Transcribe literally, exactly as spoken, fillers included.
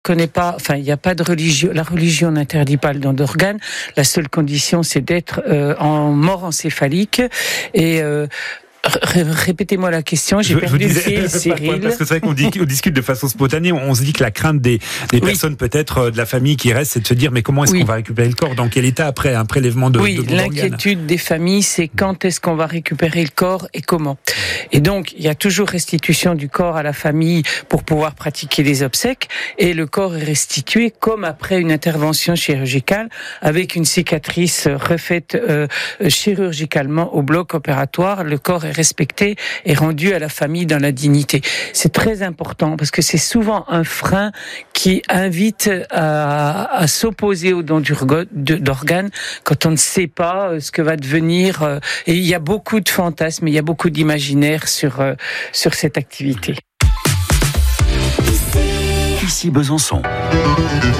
connaît pas, enfin, il n'y a pas de religion. La religion n'interdit pas le don d'organes. La seule condition, c'est d'être euh, en mort encéphalique. Et euh, répétez-moi la question, j'ai je, perdu je disais, le fil, Cyril. Parce que c'est vrai qu'on dit, on discute de façon spontanée, on se dit que la crainte des, des oui. personnes, peut-être de la famille qui reste, c'est de se dire mais comment est-ce oui. qu'on va récupérer le corps, dans quel état après un prélèvement de Oui, de l'inquiétude organes. Des familles, c'est quand est-ce qu'on va récupérer le corps et comment. Et donc, il y a toujours restitution du corps à la famille pour pouvoir pratiquer les obsèques, et le corps est restitué comme après une intervention chirurgicale, avec une cicatrice refaite euh, chirurgicalement au bloc opératoire. Le corps est respecté et rendu à la famille dans la dignité. C'est très important parce que c'est souvent un frein qui invite à, à s'opposer au don d'organes quand on ne sait pas ce que va devenir. Et il y a beaucoup de fantasmes, il y a beaucoup d'imaginaire sur, sur cette activité. Ici Besançon.